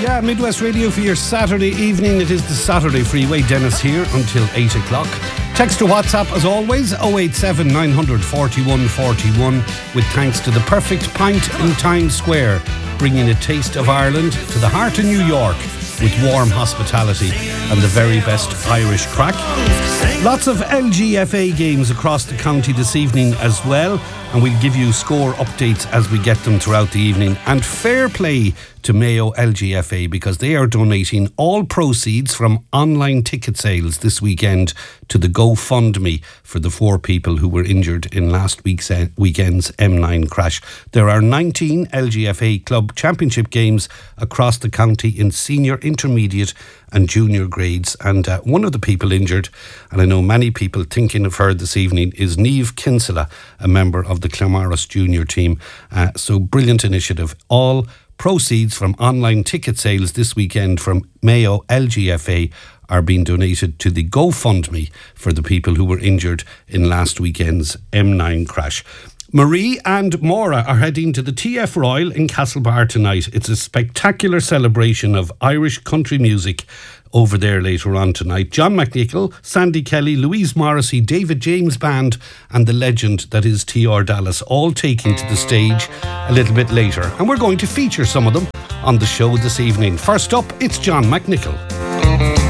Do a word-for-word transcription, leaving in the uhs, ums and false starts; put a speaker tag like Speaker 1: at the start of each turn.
Speaker 1: Yeah, Midwest Radio for your Saturday evening. It is the Saturday Freeway. Dennis here until eight o'clock. Text or WhatsApp as always, oh eight seven, nine four one, four one, with thanks to the perfect pint in Times Square, bringing a taste of Ireland to the heart of New York with warm hospitality and the very best Irish crack. Lots of L G F A games across the county this evening as well, and we'll give you score updates as we get them throughout the evening. And fair play to Mayo L G F A, because they are donating all proceeds from online ticket sales this weekend to the GoFundMe for the four people who were injured in last week's uh, weekend's M nine crash. There are nineteen L G F A club championship games across the county in senior, intermediate and junior grades, and uh, one of the people injured, and I know many people thinking of her this evening, is Niamh Kinsella, a member of the Claremorris junior team. Uh, so brilliant initiative. All proceeds from online ticket sales this weekend from Mayo L G F A are being donated to the GoFundMe for the people who were injured in last weekend's M nine crash. Marie and Maura are heading to the T F Royal in Castlebar tonight. It's a spectacular celebration of Irish country music over there later on tonight. John McNichol, Sandy Kelly, Louise Morrissey, David James Band and the legend that is T R Dallas all taking to the stage a little bit later. And we're going to feature some of them on the show this evening. First up, it's John McNichol.